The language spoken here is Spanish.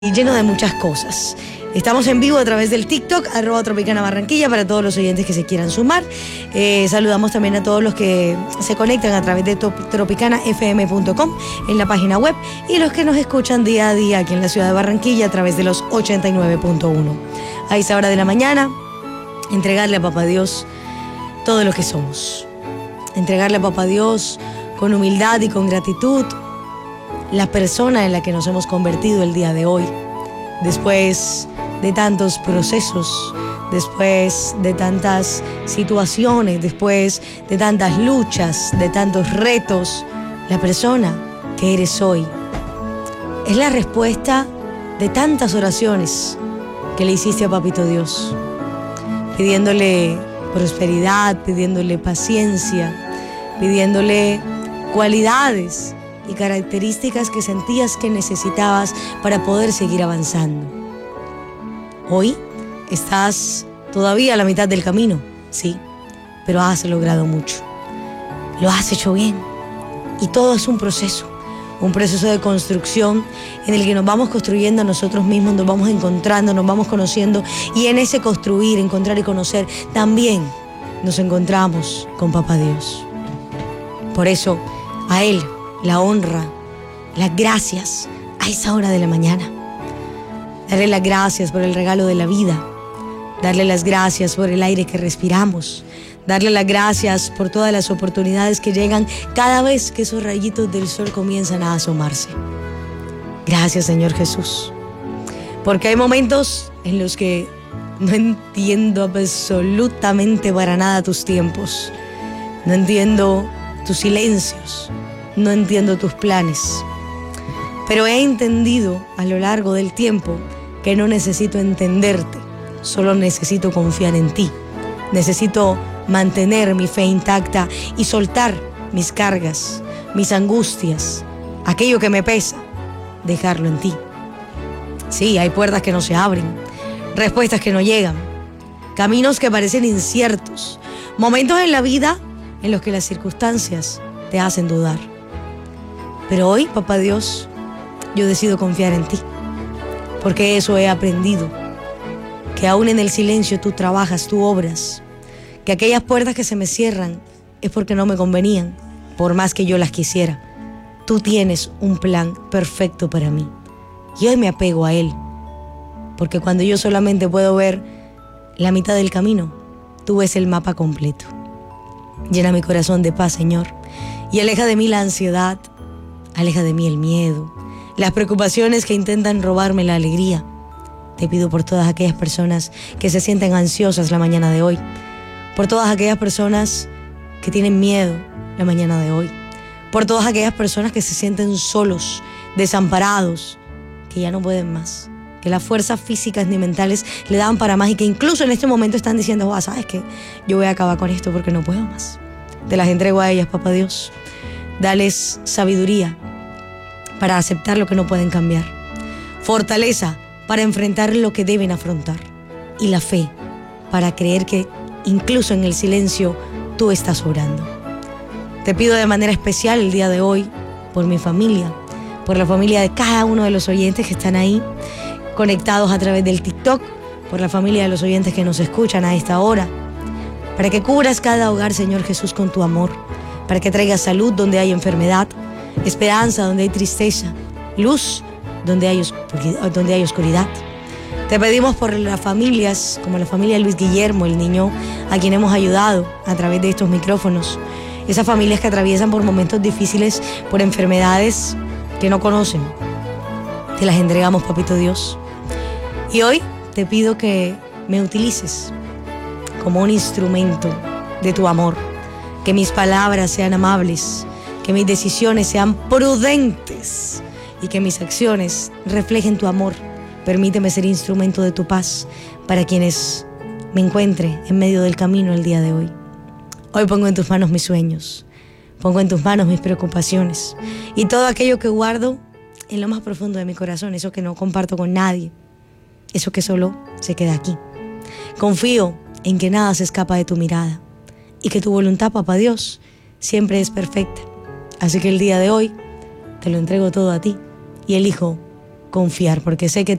Y lleno de muchas cosas. Estamos en vivo a través del TikTok, @Tropicana Barranquilla, para todos los oyentes que se quieran sumar. Saludamos también a todos los que se conectan a través de tropicanafm.com en la página web y los que nos escuchan día a día aquí en la ciudad de Barranquilla a través de los 89.1. A esa hora de la mañana, entregarle a Papá Dios todo lo que somos. Entregarle a Papá Dios con humildad y con gratitud la persona en la que nos hemos convertido el día de hoy, después de tantos procesos, después de tantas situaciones, después de tantas luchas, de tantos retos. La persona que eres hoy es la respuesta de tantas oraciones que le hiciste a Papito Dios, pidiéndole prosperidad, pidiéndole paciencia, pidiéndole cualidades y características que sentías que necesitabas para poder seguir avanzando. Hoy estás todavía a la mitad del camino, sí, pero has logrado mucho. Lo has hecho bien y todo es un proceso de construcción en el que nos vamos construyendo a nosotros mismos, nos vamos encontrando, nos vamos conociendo, y en ese construir, encontrar y conocer también nos encontramos con Papá Dios. Por eso a Él la honra, las gracias a esa hora de la mañana. Darle las gracias por el regalo de la vida, darle las gracias por el aire que respiramos, darle las gracias por todas las oportunidades que llegan cada vez que esos rayitos del sol comienzan a asomarse. Gracias, Señor Jesús, porque hay momentos en los que no entiendo absolutamente para nada tus tiempos, no entiendo tus silencios, no entiendo tus planes, pero he entendido a lo largo del tiempo que no necesito entenderte, solo necesito confiar en ti. Necesito mantener mi fe intacta y soltar mis cargas, mis angustias, aquello que me pesa, dejarlo en ti. Sí, hay puertas que no se abren, respuestas que no llegan, caminos que parecen inciertos, momentos en la vida en los que las circunstancias te hacen dudar. Pero hoy, Papá Dios, yo decido confiar en ti, porque eso he aprendido, que aún en el silencio tú trabajas, tú obras, que aquellas puertas que se me cierran es porque no me convenían, por más que yo las quisiera. Tú tienes un plan perfecto para mí, y hoy me apego a él, porque cuando yo solamente puedo ver la mitad del camino, tú ves el mapa completo. Llena mi corazón de paz, Señor, y aleja de mí la ansiedad, aleja de mí el miedo, las preocupaciones que intentan robarme la alegría. Te pido por todas aquellas personas que se sienten ansiosas la mañana de hoy, por todas aquellas personas que tienen miedo la mañana de hoy, por todas aquellas personas que se sienten solos, desamparados, que ya no pueden más, que las fuerzas físicas ni mentales le dan para más y que incluso en este momento están diciendo: ¿sabes qué? Yo voy a acabar con esto porque no puedo más. Te las entrego a ellas, Papá Dios. Dales sabiduría para aceptar lo que no pueden cambiar, fortaleza para enfrentar lo que deben afrontar, y la fe para creer que incluso en el silencio tú estás obrando. Te pido de manera especial el día de hoy por mi familia, por la familia de cada uno de los oyentes que están ahí conectados a través del TikTok, por la familia de los oyentes que nos escuchan a esta hora, para que cubras cada hogar, Señor Jesús, con tu amor, para que traigas salud donde hay enfermedad, esperanza donde hay tristeza, luz donde hay oscuridad. Te pedimos por las familias, como la familia de Luis Guillermo, el niño a quien hemos ayudado a través de estos micrófonos, esas familias que atraviesan por momentos difíciles, por enfermedades que no conocen. Te las entregamos, Papito Dios. Y hoy te pido que me utilices como un instrumento de tu amor, que mis palabras sean amables, que mis decisiones sean prudentes y que mis acciones reflejen tu amor. Permíteme ser instrumento de tu paz para quienes me encuentre en medio del camino el día de hoy. Hoy pongo en tus manos mis sueños, pongo en tus manos mis preocupaciones y todo aquello que guardo en lo más profundo de mi corazón, eso que no comparto con nadie, eso que solo se queda aquí. Confío en que nada se escapa de tu mirada y que tu voluntad, Papá Dios, siempre es perfecta. Así que el día de hoy te lo entrego todo a ti y elijo confiar, porque sé que